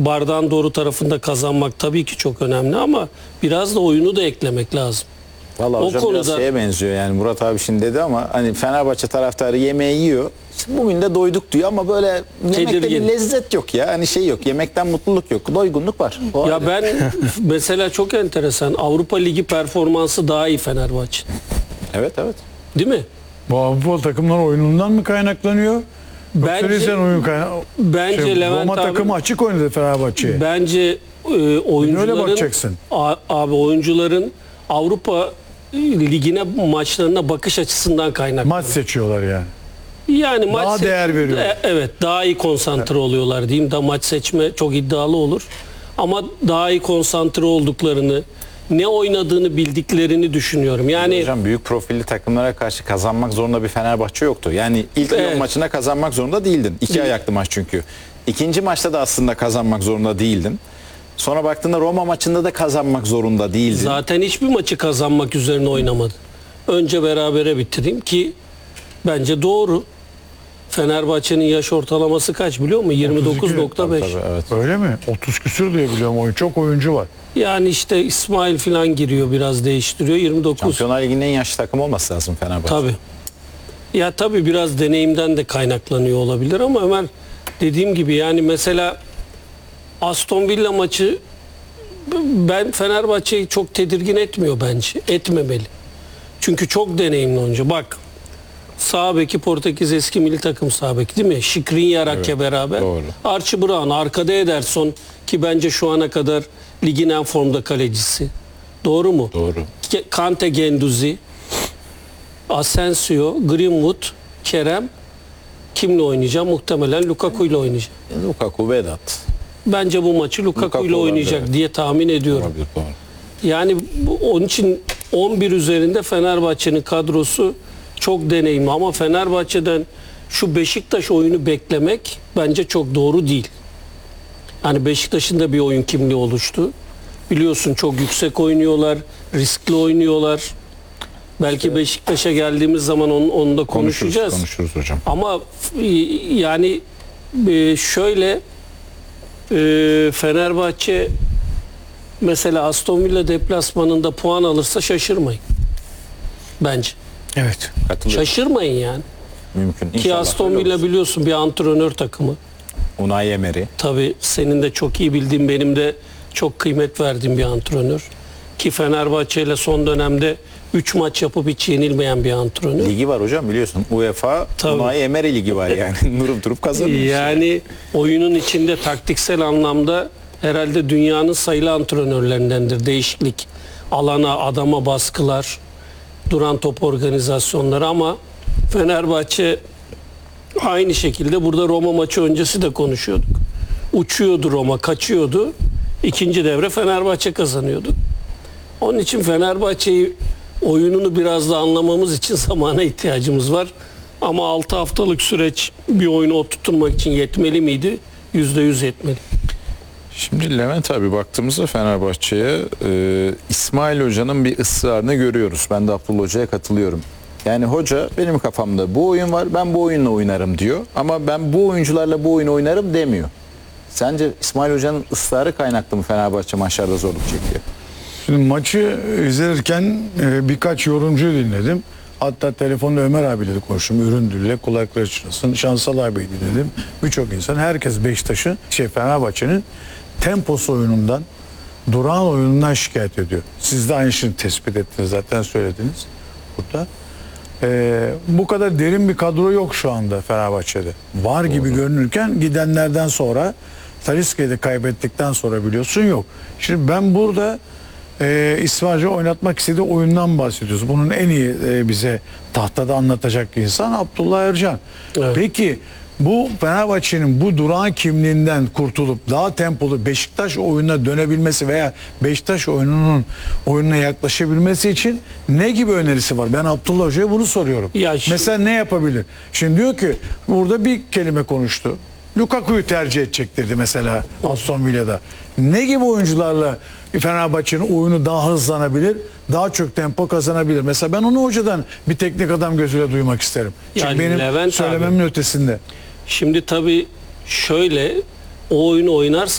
bardağın doğru tarafında kazanmak tabii ki çok önemli ama biraz da oyunu da eklemek lazım. Vallahi O hocam konuda biraz şeye benziyor yani Murat abi şimdi dedi ama hani Fenerbahçe taraftarı yemeği yiyor. İşte bugün de doyduk diyor ama böyle yemekte bir Tedirgin. lezzet yok ya. Hani şey yok. Yemekten mutluluk yok. Doygunluk var. O ya ayrı. ben mesela çok enteresan, Avrupa Ligi performansı daha iyi Fenerbahçe. Evet evet. Değil mi? Bu Avrupa takımların oyunundan mı kaynaklanıyor? Bence- Yoksa Rize'nin oyun bence Levent Roma abi- takımı açık oynadı Fenerbahçe'ye. Bence oyuncuların Öyle bakacaksın. Abi oyuncuların Avrupa Ligi'ne, maçlarına bakış açısından kaynaklı. Maç seçiyorlar yani. Yani maç Daha değer veriyor. Evet, daha iyi konsantre oluyorlar diyeyim. Da maç seçme çok iddialı olur. Ama daha iyi konsantre olduklarını, ne oynadığını bildiklerini düşünüyorum. Yani Hocam büyük profilli takımlara karşı kazanmak zorunda bir Fenerbahçe yoktu. Yani ilk Lyon Evet. maçına kazanmak zorunda değildin. İki ayaklı maç çünkü. İkinci maçta da aslında kazanmak zorunda değildin. Sonra baktığında Roma maçında da kazanmak zorunda değildin. zaten hiçbir maçı kazanmak üzerine oynamadı. Önce berabere bitireyim ki bence doğru. Fenerbahçe'nin yaş ortalaması kaç biliyor musun? 29.5. Tabii, evet. Öyle mi? 30 küsür diye biliyorum oyun. Çok oyuncu var. Yani işte İsmail falan giriyor, biraz değiştiriyor. 29. Şampiyonlar Ligi'nin en yaşlı takım olması lazım Fenerbahçe. Tabii. Ya tabii biraz deneyimden de kaynaklanıyor olabilir ama Ömer, dediğim gibi yani mesela Aston Villa maçı ben Fenerbahçe'yi çok tedirgin etmiyor bence. Etmemeli. Çünkü çok deneyimli oyuncu. Bak, sağ beki Portekiz eski milli takım sağ beki değil mi? Skriniar'la beraber. doğru. Archie Brown, arkada Ederson ki bence şu ana kadar ligin en formda kalecisi. Doğru mu? Doğru. Kante, Genduzi, Asensio, Greenwood, Kerem. Kimle oynayacağım? Muhtemelen Lukaku ile oynayacak. Lukaku, Vedat. Bence bu maçı Lukaku Lukaku ile olabilir, oynayacak evet. diye tahmin ediyorum. Olabilir, doğru. Yani onun için 11 üzerinde Fenerbahçe'nin kadrosu çok deneyimli ama Fenerbahçe'den şu Beşiktaş oyunu beklemek bence çok doğru değil. Hani Beşiktaş'ın da bir oyun kimliği oluştu. Biliyorsun çok yüksek oynuyorlar, riskli oynuyorlar. Belki Beşiktaş'a geldiğimiz zaman onu da konuşacağız. Konuşuruz hocam. Ama yani şöyle Fenerbahçe mesela Aston Villa deplasmanında puan alırsa şaşırmayın. Bence. Evet. Katılıyorum. Şaşırmayın yani. Mümkün. Ki İnşallah Aston öyle Villa olur. biliyorsun bir antrenör takımı. Unai Emery. Tabii senin de çok iyi bildiğin, benim de çok kıymet verdiğim bir antrenör. Ki Fenerbahçe ile son dönemde 3 maç yapıp hiç yenilmeyen bir antrenör. Ligi var hocam biliyorsun. UEFA Tabii. Unai Emery ligi var yani. Durup durup kazanıyor. Yani oyunun içinde taktiksel anlamda herhalde dünyanın sayılı antrenörlerindendir. Değişiklik, alana, adama baskılar, duran top organizasyonları ama Fenerbahçe aynı şekilde burada Roma maçı öncesi de konuşuyorduk. Uçuyordu Roma, kaçıyordu. İkinci devre Fenerbahçe kazanıyordu. Onun için Fenerbahçe'yi, oyununu biraz da anlamamız için zamana ihtiyacımız var. Ama 6 haftalık süreç bir oyunu oturtmak için yetmeli miydi? %100 yetmeli. Şimdi Levent abi baktığımızda Fenerbahçe'ye İsmail Hoca'nın bir ısrarını görüyoruz. Ben de Abdullah Hoca'ya katılıyorum. Yani hoca benim kafamda bu oyun var, ben bu oyunla oynarım diyor. Ama ben bu oyuncularla bu oyunu oynarım demiyor. Sence İsmail Hoca'nın ısrarı kaynaklı mı Fenerbahçe maçlarda zorluk çekiyor? Şimdi maçı izlerken birkaç yorumcuyu dinledim. Hatta telefonda Ömer abiyle de konuştum. Üründü'yle kulakları çınlasın. Şansal abiyi dinledim. Birçok insan, herkes Beşiktaş'ın, Fenerbahçe'nin temposu oyunundan, durağan oyunundan şikayet ediyor. Siz de aynı şeyi tespit ettiniz, zaten söylediniz burada. Bu kadar derin bir kadro yok şu anda Fenerbahçe'de. Var gibi görünürken gidenlerden sonra, Talisca'yı da kaybettikten sonra biliyorsun yok. Şimdi ben burada İsmail Hoca oynatmak istediği oyundan bahsediyoruz. Bunun en iyi bize tahtada anlatacak insan Abdullah Ercan. Evet. Peki bu Fenerbahçe'nin bu durağan kimliğinden kurtulup daha tempolu Beşiktaş oyununa dönebilmesi veya Beşiktaş oyununa yaklaşabilmesi için ne gibi önerisi var? Ben Abdullah Hoca'ya bunu soruyorum. Ya Mesela ne yapabilir? Şimdi diyor ki burada bir kelime konuştu. Lukaku'yu tercih edecek dedi mesela Aston Villa'da. Ne gibi oyuncularla Fenerbahçe'nin oyunu daha hızlanabilir, daha çok tempo kazanabilir? Mesela ben onu hocadan bir teknik adam gözüyle duymak isterim. Çünkü Yani benim Levent söylememin ötesinde. Şimdi tabii şöyle, o oyunu oynarsa